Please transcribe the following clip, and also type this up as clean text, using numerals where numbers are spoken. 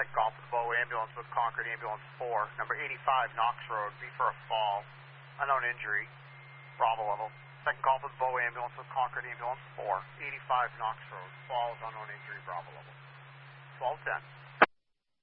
Second call for the Bow ambulance with Concord Ambulance 4. Number 85 Knox Road, B for a fall. Unknown injury. Bravo level. Second call for the Bow ambulance with Concord Ambulance 4. 85 Knox Road. Falls, unknown injury, Bravo level. 1210.